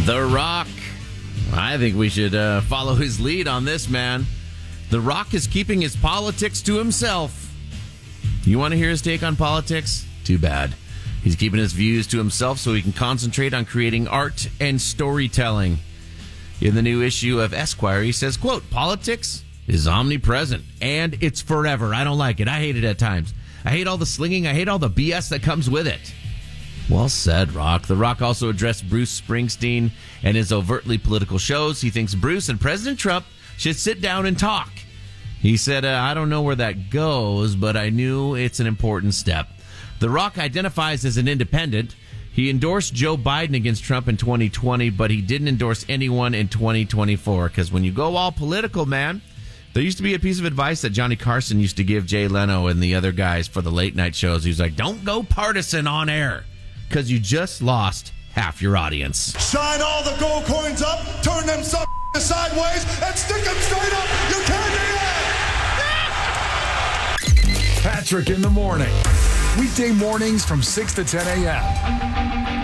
The Rock. I think we should follow his lead on this, man. The Rock is keeping his politics to himself. You want to hear his take on politics? Too bad. He's keeping his views to himself so he can concentrate on creating art and storytelling. In the new issue of Esquire, he says, quote, politics is omnipresent and it's forever. I don't like it. I hate it at times. I hate all the slinging. I hate all the BS that comes with it. Well said, Rock. The Rock also addressed Bruce Springsteen and his overtly political shows. He thinks Bruce and President Trump should sit down and talk. He said, I don't know where that goes, but I knew it's an important step. The Rock identifies as an independent. He endorsed Joe Biden against Trump in 2020, but he didn't endorse anyone in 2024. Because when you go all political, man, there used to be a piece of advice that Johnny Carson used to give Jay Leno and the other guys for the late night shows. He was like, don't go partisan on air, because you just lost half your audience. Shine all the gold coins up, turn them sideways, and stick them straight up. You can't do that. Patrick in the morning. Weekday mornings from 6 to 10 a.m.